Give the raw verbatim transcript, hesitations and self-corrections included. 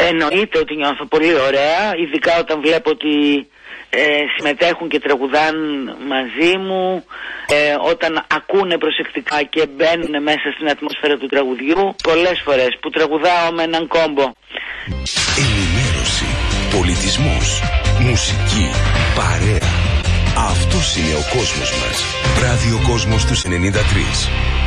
Εννοείται ότι νιώθω πολύ ωραία, ειδικά όταν βλέπω ότι ε, συμμετέχουν και τραγουδάν μαζί μου, ε, όταν ακούνε προσεκτικά και μπαίνουν μέσα στην ατμόσφαιρα του τραγουδιού. Πολλές φορές που τραγουδάω με έναν κόμπο. Ενημέρωση, πολιτισμός, μουσική, παρέα. Αυτός είναι ο κόσμος μας. Ραδιοκόσμος τους ενενήντα τρία.